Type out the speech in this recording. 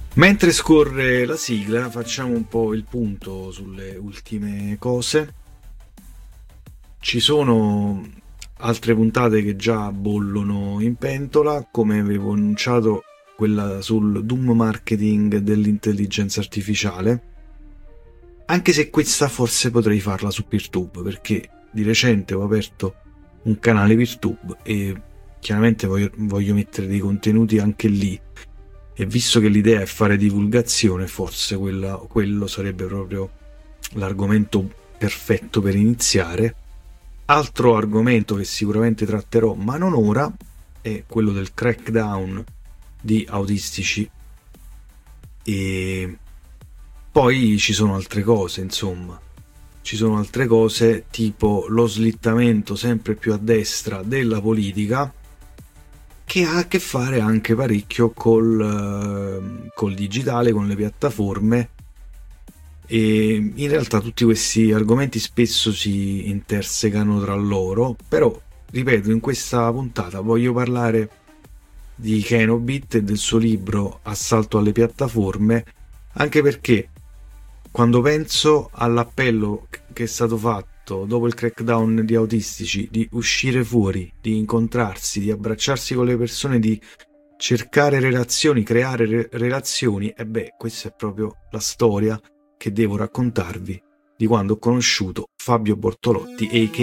Mentre scorre la sigla, facciamo un po' il punto sulle ultime cose. Ci sono altre puntate che già bollono in pentola, come avevo annunciato, quella sul doom marketing dell'intelligenza artificiale, anche se questa forse potrei farla su PeerTube, perché di recente ho aperto un canale PeerTube e chiaramente voglio mettere dei contenuti anche lì, e visto che l'idea è fare divulgazione, forse quello sarebbe proprio l'argomento perfetto per iniziare. Altro argomento che sicuramente tratterò, ma non ora, è quello del crackdown di autistici. E poi ci sono altre cose, insomma. Ci sono altre cose tipo lo slittamento sempre più a destra della politica, che ha a che fare anche parecchio col digitale, con le piattaforme, e in realtà tutti questi argomenti spesso si intersecano tra loro, però ripeto, in questa puntata voglio parlare di Kenobit e del suo libro Assalto alle piattaforme, anche perché quando penso all'appello che è stato fatto dopo il crackdown di autistici, di uscire fuori, di incontrarsi, di abbracciarsi con le persone, di cercare relazioni, creare relazioni, e beh, questa è proprio la storia che devo raccontarvi di quando ho conosciuto Fabio Bortolotti, a.k.a.